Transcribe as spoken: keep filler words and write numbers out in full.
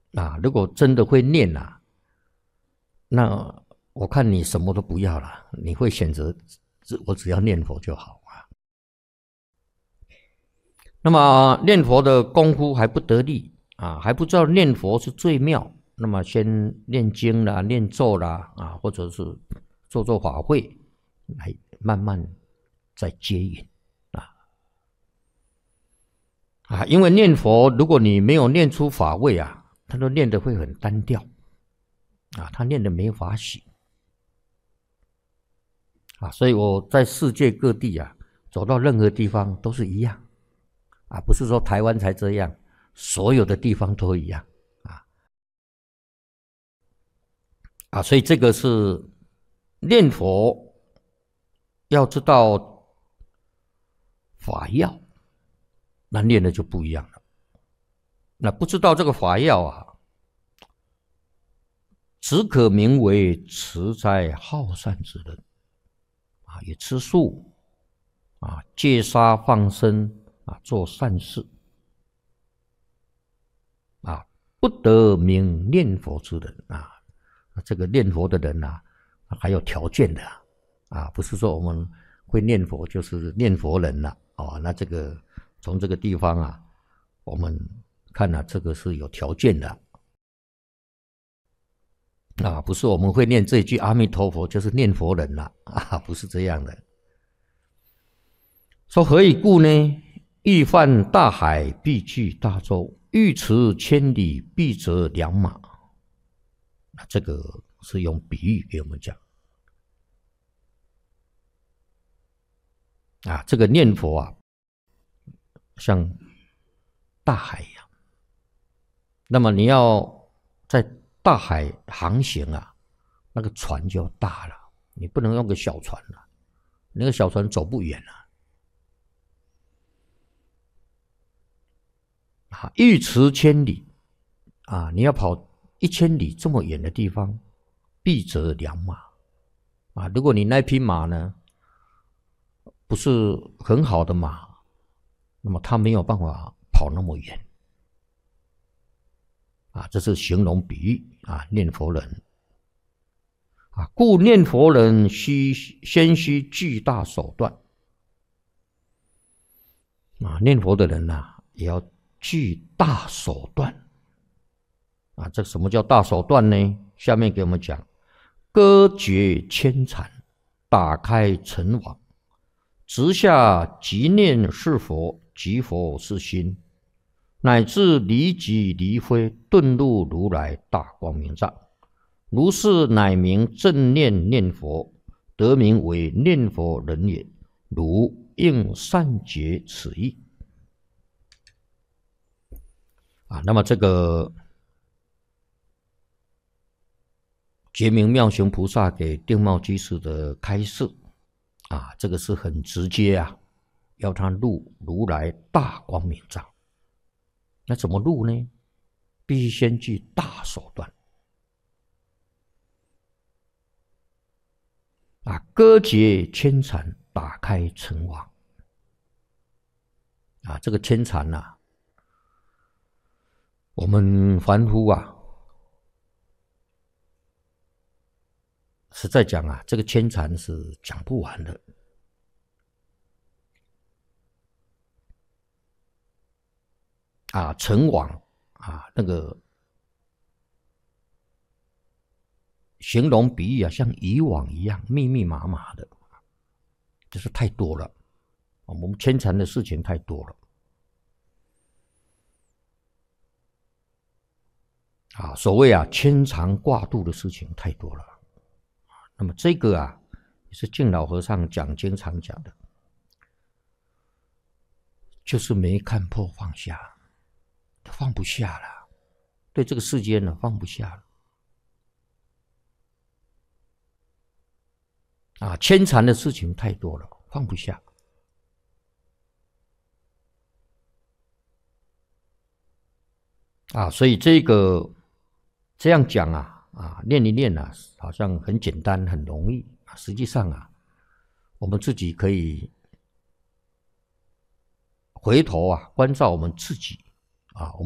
啊，如果真的会念啊，那我看你什么都不要了，你会选择我只要念佛就好啊。那么念佛的功夫还不得力啊，还不知道念佛是最妙，那么先念经啦、念咒啦啊，或者是做做法会，来慢慢再接引啊啊，因为念佛，如果你没有念出法味啊，他都念得会很单调啊，他念得没法喜啊，所以我在世界各地啊，走到任何地方都是一样啊，不是说台湾才这样，所有的地方都一样啊啊，所以这个是念佛要知道法要，那念的就不一样了。那不知道这个法要啊，只可名为持斋好善之人啊，也吃素啊，戒杀放生啊，做善事啊，不得名念佛之人啊。这个念佛的人啊，还有条件的啊，不是说我们会念佛就是念佛人了哦。那这个从这个地方啊，我们看啊，这个是有条件的啊，不是我们会念这句阿弥陀佛就是念佛人了啊，不是这样的。说何以故呢？欲泛大海，必具大舟；欲驰千里，必择良马。这个是用比喻给我们讲啊，这个念佛啊，像大海一样。那么你要在大海航行啊，那个船就要大了，你不能用个小船了，那个小船走不远了。啊，欲驰千里啊，你要跑一千里这么远的地方，必择良马啊。如果你那匹马呢，不是很好的马，那么它没有办法跑那么远啊。这是形容比喻啊，念佛人啊，故念佛人须先须具大手段啊。念佛的人呐、啊，也要具大手段啊。这什么叫大手段呢？下面给我们讲：割绝牵缠，打开尘网，直下即念是佛，即佛是心，乃至离己离非，顿入如来大光明藏。如是乃名正念念佛，得名为念佛人也。如应善解此意啊。那么这个觉明妙行菩萨给定茂居士的开示啊，这个是很直接啊，要他入如来大光明藏。那怎么入呢？必须先具大手段啊，割绝牵缠，打开尘网啊。这个牵缠啊，我们凡夫啊，实在讲啊，这个牵缠是讲不完的啊。尘网啊，那个形容比喻啊，像渔网一样密密麻麻的，就是太多了，我们牵缠的事情太多了啊。所谓啊，牵肠挂肚的事情太多了。那么这个啊，也是净老和尚讲经常讲的，就是没看破放下，放不下了，对这个世间呢放不下了啊，牵缠的事情太多了，放不下啊。所以这个这样讲啊。啊，念一念啊，好像很简单，很容易。实际上啊，我们自己可以回头啊，关照我们自己啊。